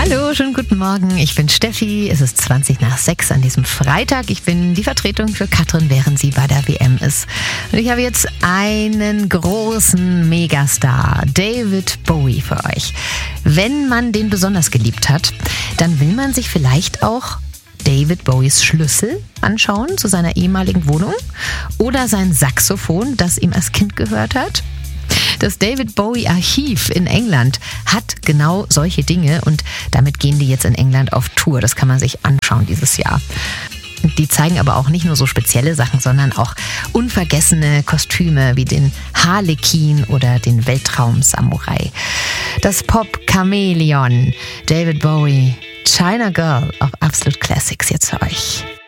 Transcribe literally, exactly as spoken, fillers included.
Hallo, schönen guten Morgen. Ich bin Steffi. Es ist zwanzig nach sechs an diesem Freitag. Ich bin die Vertretung für Katrin, während sie bei der W M ist. Und ich habe jetzt einen großen Megastar, David Bowie, für euch. Wenn man den besonders geliebt hat, dann will man sich vielleicht auch David Bowies Schlüssel anschauen zu seiner ehemaligen Wohnung oder sein Saxophon, das ihm als Kind gehört hat. Das David Bowie Archiv in England hat genau solche Dinge und damit gehen die jetzt in England auf Tour. Das kann man sich anschauen dieses Jahr. Die zeigen aber auch nicht nur so spezielle Sachen, sondern auch unvergessene Kostüme wie den Harlekin oder den Weltraum-Samurai. Das Pop-Chamäleon David Bowie, China Girl auf Absolute Classics jetzt für euch.